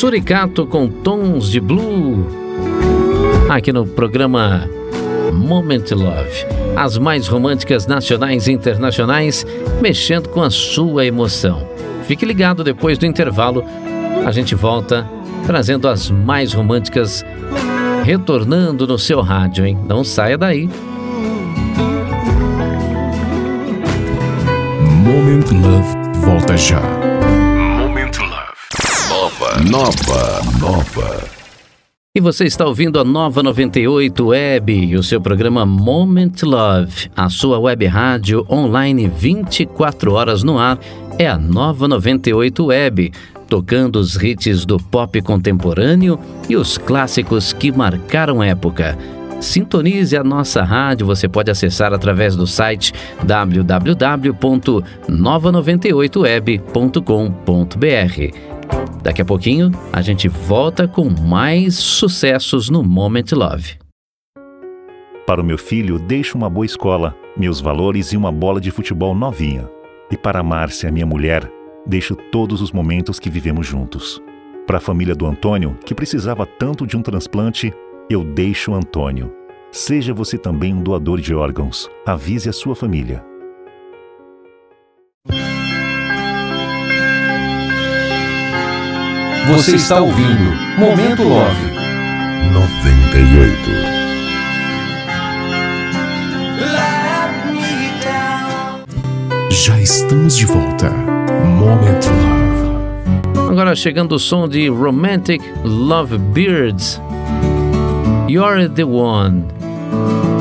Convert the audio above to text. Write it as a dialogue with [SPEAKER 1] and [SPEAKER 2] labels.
[SPEAKER 1] Suricato com Tons de Blue, aqui no programa Moment Love. As mais românticas nacionais e internacionais, mexendo com a sua emoção. Fique ligado, depois do intervalo, a gente volta trazendo as mais românticas, retornando no seu rádio, hein? Não saia daí.
[SPEAKER 2] Moment Love volta já. Moment Love. Nova.
[SPEAKER 1] E você está ouvindo a Nova 98 Web e o seu programa Moment Love. A sua web rádio online 24 horas no ar é a Nova 98 Web, tocando os hits do pop contemporâneo e os clássicos que marcaram época. Sintonize a nossa rádio, você pode acessar através do site www.nova98web.com.br. Daqui a pouquinho, a gente volta com mais sucessos no Moment Love.
[SPEAKER 3] Para o meu filho, deixo uma boa escola, meus valores e uma bola de futebol novinha. E para a Márcia, minha mulher, deixo todos os momentos que vivemos juntos. Para a família do Antônio, que precisava tanto de um transplante, eu deixo o Antônio. Seja você também um doador de órgãos. Avise a sua família.
[SPEAKER 4] Você está ouvindo Momento Love
[SPEAKER 2] 98. Já estamos de volta. Moment Love.
[SPEAKER 1] Agora chegando o som de Romantic Lovebirds. You're the One.